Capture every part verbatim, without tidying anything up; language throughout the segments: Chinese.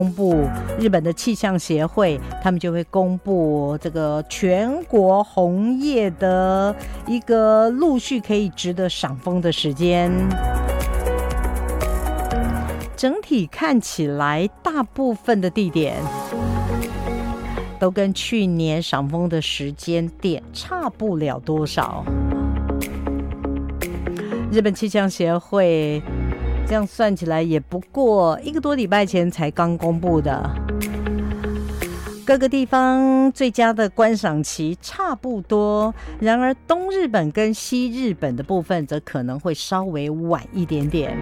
公布日本的气象协会，他们就会公布这个全国红叶的一个陆续可以值得赏枫的时间。整体看起来，大部分的地点都跟去年赏枫的时间点差不了多少。日本气象协会这样算起来也不过一个多礼拜前才刚公布的，各个地方最佳的观赏期差不多，然而东日本跟西日本的部分则可能会稍微晚一点点。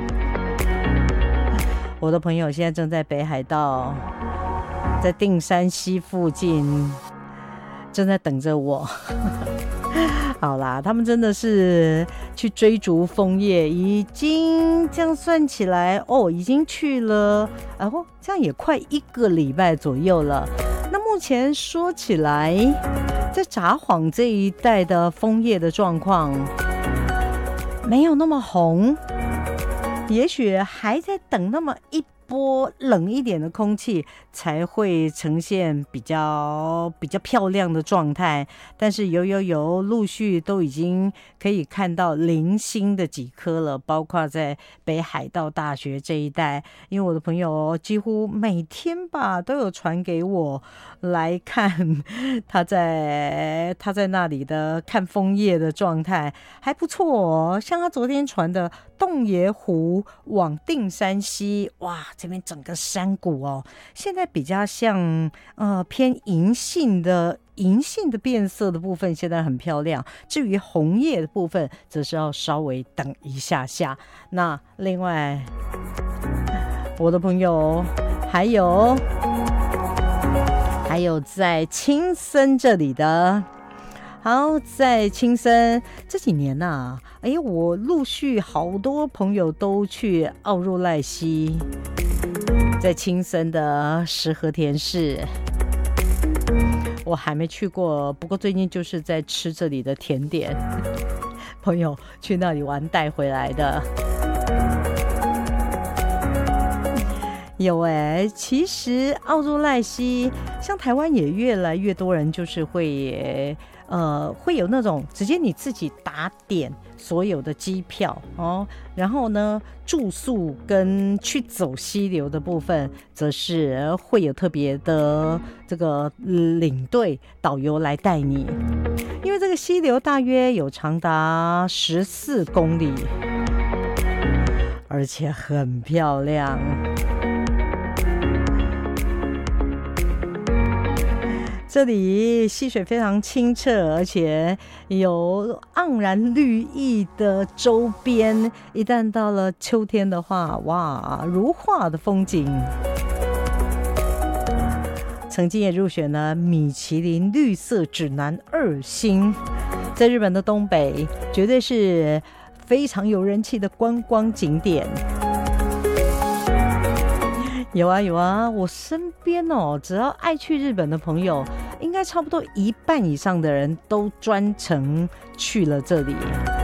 我的朋友现在正在北海道，在定山溪附近，正在等着我。好啦，他们真的是去追逐枫叶，已经这样算起来哦，已经去了，然后、哦、这样也快一个礼拜左右了。那目前说起来，在札幌这一带的枫叶的状况没有那么红，也许还在等那么一波冷一点的空气才会呈现比较比较漂亮的状态，但是有有有陆续都已经可以看到零星的几颗了，包括在北海道大学这一带，因为我的朋友几乎每天吧都有传给我来看他在他在那里的看枫叶的状态还不错哦，像他昨天传的洞爷湖往定山溪，哇，这边整个山谷哦，现在比较像呃偏银杏的银杏的变色的部分，现在很漂亮。至于红叶的部分，则是要稍微等一下下。那另外，我的朋友还有还有在青森这里的。好，在青森这几年啊，哎，我陆续好多朋友都去奥入濑溪，在青森的石河田市，我还没去过，不过最近就是在吃这里的甜点，朋友去那里玩带回来的。有哎、欸，其实奥入濑溪，像台湾也越来越多人就是会。呃，会有那种直接你自己打点所有的机票哦，然后呢，住宿跟去走溪流的部分，则是会有特别的这个领队导游来带你，因为这个溪流大约有长达十四公里，而且很漂亮。这里溪水非常清澈，而且有盎然绿意的周边，一旦到了秋天的话，哇，如画的风景。曾经也入选了米其林绿色指南二星，在日本的东北绝对是非常有人气的观光景点。有啊有啊，我身边哦，只要爱去日本的朋友，应该差不多一半以上的人都专程去了这里。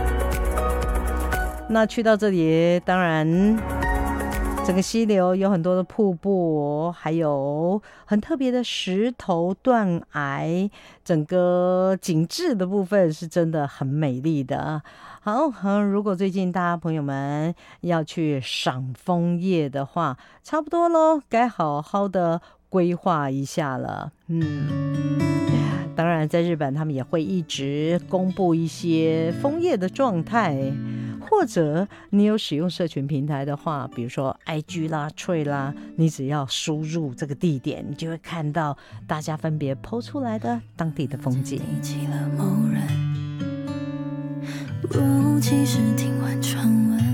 那去到这里，当然整个溪流有很多的瀑布，还有很特别的石头断崖，整个景致的部分是真的很美丽的。好，如果最近大家朋友们要去赏枫叶的话，差不多咯，该好好的规划一下了。嗯，当然在日本他们也会一直公布一些枫叶的状态，或者你有使用社群平台的话，比如说 I G 啦、Tree 啦，你只要输入这个地点，你就会看到大家分别 po 出来的当地的风景。 若无其事听完传闻，